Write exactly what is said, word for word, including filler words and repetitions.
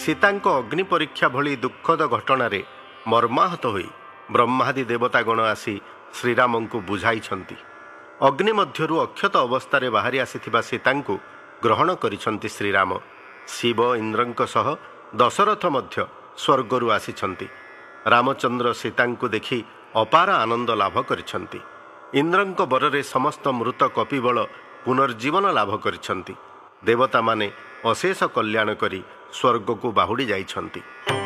ସୀତାଙ୍କ ଅଗ୍ନି ପରୀକ୍ଷା ଭଳି ଦୁଃଖଦ ଘଟଣାରେ ମର୍ମାହତ ହୋଇ ବ୍ରହ୍ମାଦି ଦେବତାଗଣ ଆସି ଶ୍ରୀରାମଙ୍କୁ ବୁଝାଇଛନ୍ତି। ଅଗ୍ନି ମଧ୍ୟରୁ ଅକ୍ଷତ ଅବସ୍ଥାରେ ବାହାରି ଆସିଥିବା ସୀତାଙ୍କୁ ଗ୍ରହଣ କରିଛନ୍ତି ଶ୍ରୀରାମ। ଶିବ ଇନ୍ଦ୍ରଙ୍କ ସହ ଦଶରଥ ମଧ୍ୟ ସ୍ୱର୍ଗରୁ ଆସିଛନ୍ତି। ରାମଚନ୍ଦ୍ର ସୀତାଙ୍କୁ ଦେଖି ଅପାର ଆନନ୍ଦ ଲାଭ କରିଛନ୍ତି। ଇନ୍ଦ୍ରଙ୍କ ବରରେ ସମସ୍ତ ମୃତ କପିବଳ ପୁନର୍ଜୀବନ ଲାଭ କରିଛନ୍ତି। ଦେବତାମାନେ ଅଶେଷ କଲ୍ୟାଣ କରି ସ୍ୱର୍ଗକୁ ବାହୁଡ଼ି ଯାଇଛନ୍ତି।